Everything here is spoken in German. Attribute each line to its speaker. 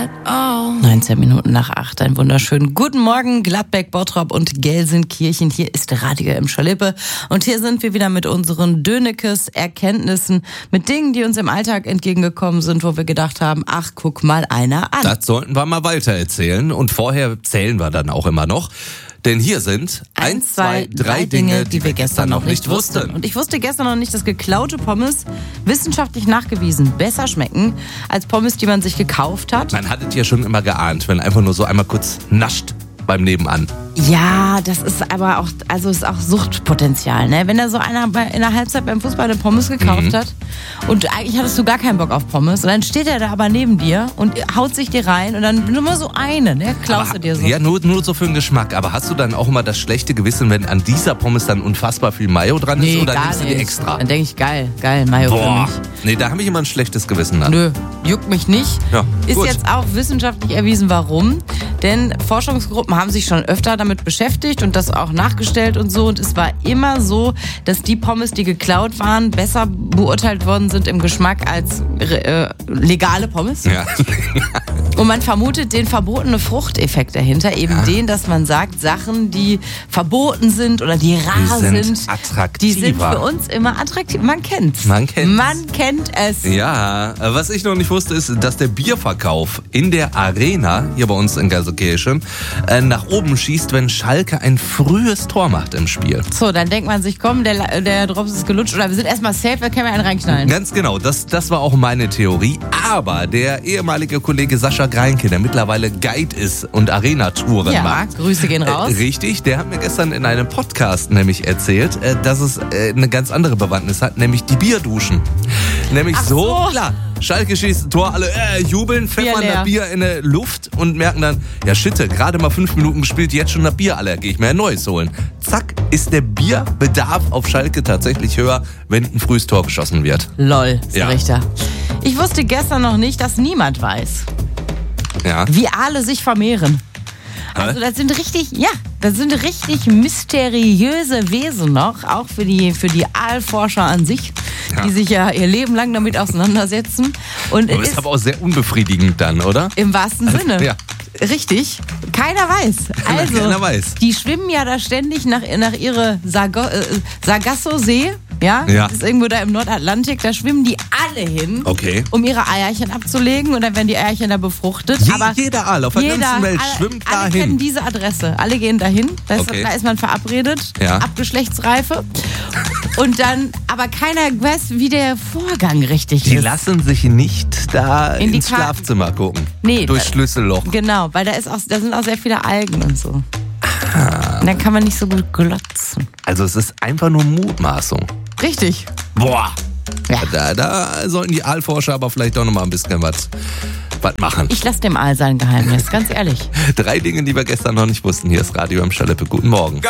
Speaker 1: at all.
Speaker 2: 19 Minuten nach 8. Einen wunderschönen guten Morgen, Gladbeck, Bottrop und Gelsenkirchen. Hier ist Radio im Schalippe und hier sind wir wieder mit unseren Dönekes Erkenntnissen, mit Dingen, die uns im Alltag entgegengekommen sind, wo wir gedacht haben, ach, guck mal einer an.
Speaker 3: Das sollten wir mal weiter erzählen und vorher zählen wir dann auch immer noch. Denn hier sind 1, 2, 3 Dinge, die wir gestern noch nicht wussten.
Speaker 2: Und ich wusste gestern noch nicht, dass geklaute Pommes wissenschaftlich nachgewiesen besser schmecken als Pommes, die man sich gekauft hat.
Speaker 3: Man hat es ja schon immer geahnt, wenn einfach nur so einmal kurz nascht beim Nebenan.
Speaker 2: Ja, das ist aber auch, also ist auch Suchtpotenzial, ne? Wenn da so einer in der Halbzeit beim Fußball eine Pommes gekauft hat und eigentlich hattest du gar keinen Bock auf Pommes und dann steht er da aber neben dir und haut sich dir rein und dann nur mal so eine, ne? Klaust du dir so.
Speaker 3: Ja, nur so für den Geschmack. Aber hast du dann auch immer das schlechte Gewissen, wenn an dieser Pommes dann unfassbar viel Mayo dran ist oder
Speaker 2: gar
Speaker 3: nimmst du die
Speaker 2: nicht.
Speaker 3: extra?
Speaker 2: Dann denke ich, geil, Mayo für mich.
Speaker 3: Nee, da habe ich immer ein schlechtes Gewissen dann.
Speaker 2: Nö, juckt mich nicht.
Speaker 3: Ja,
Speaker 2: ist
Speaker 3: gut.
Speaker 2: jetzt auch wissenschaftlich erwiesen, warum. Denn Forschungsgruppen haben sich schon öfter damit beschäftigt und das auch nachgestellt und so. Und es war immer so, dass die Pommes, die geklaut waren, besser beurteilt worden sind im Geschmack als legale Pommes.
Speaker 3: Ja.
Speaker 2: Und man vermutet den verbotene Fruchteffekt dahinter. Eben den, dass man sagt, Sachen, die verboten sind oder die rar sind,
Speaker 3: attraktiver.
Speaker 2: die sind für uns immer attraktiv. Man kennt's.
Speaker 3: Man kennt's.
Speaker 2: Man kennt es.
Speaker 3: Ja, was ich noch nicht wusste, ist, dass der Bierverkauf in der Arena, hier bei uns in Gelsenkirchen, nach oben schießt, wenn Schalke ein frühes Tor macht im Spiel.
Speaker 2: So, dann denkt man sich, komm, der Drops ist gelutscht oder wir sind erstmal safe, da können wir einen reinknallen.
Speaker 3: Ganz genau, das war auch meine Theorie. Aber der ehemalige Kollege Sascha Greinke, der mittlerweile Guide ist und Arena-Touren macht.
Speaker 2: Grüße gehen raus.
Speaker 3: Richtig, der hat mir gestern in einem Podcast nämlich erzählt, dass es eine ganz andere Bewandtnis hat, nämlich die Bierduschen. Nämlich klar. Schalke schießt ein Tor, alle jubeln, pfeffern das Bier in die Luft und merken dann, ja shit, gerade mal 5 Minuten gespielt, jetzt schon das Bier alle, gehe ich mir ein neues holen. Zack, ist der Bierbedarf auf Schalke tatsächlich höher, wenn ein frühes Tor geschossen wird.
Speaker 2: Lol, ist
Speaker 3: Ja.
Speaker 2: Richter. Ich wusste gestern noch nicht, dass niemand weiß,
Speaker 3: Ja.
Speaker 2: wie Aale sich vermehren. Also das sind richtig mysteriöse Wesen noch, auch für die Aalforscher an sich, die sich ja ihr Leben lang damit auseinandersetzen. Und
Speaker 3: Aber ist aber auch sehr unbefriedigend dann, oder?
Speaker 2: im wahrsten Sinne.
Speaker 3: Ja.
Speaker 2: Richtig. Keiner weiß. Also,
Speaker 3: Keiner weiß.
Speaker 2: die schwimmen ja da ständig nach ihre Sargasso-See. Ja?
Speaker 3: Ja.
Speaker 2: Das ist irgendwo da im Nordatlantik. Da schwimmen die alle hin,
Speaker 3: Okay.
Speaker 2: um ihre Eierchen abzulegen. Und dann werden die Eierchen da befruchtet. Aber
Speaker 3: Jeder Aal auf der ganzen Welt schwimmt
Speaker 2: alle kennen
Speaker 3: dahin.
Speaker 2: diese Adresse. Alle gehen dahin. Da ist man verabredet.
Speaker 3: Ja.
Speaker 2: Ab Geschlechtsreife. Und dann, aber keiner weiß, wie der Vorgang richtig
Speaker 3: Die
Speaker 2: ist.
Speaker 3: lassen sich nicht da
Speaker 2: In die
Speaker 3: ins Schlafzimmer gucken.
Speaker 2: Nee,
Speaker 3: Durch Schlüsselloch.
Speaker 2: Genau, weil da sind auch sehr viele Algen und so. Und dann kann man nicht so gut glotzen.
Speaker 3: Also es ist einfach nur Mutmaßung.
Speaker 2: Richtig.
Speaker 3: Boah.
Speaker 2: Ja.
Speaker 3: Da sollten die Aalforscher aber vielleicht auch noch mal ein bisschen was machen.
Speaker 2: Ich lasse dem Aal sein Geheimnis, ganz ehrlich.
Speaker 3: 3 Dinge, die wir gestern noch nicht wussten. Hier ist Radio im Schalippe. Guten Morgen.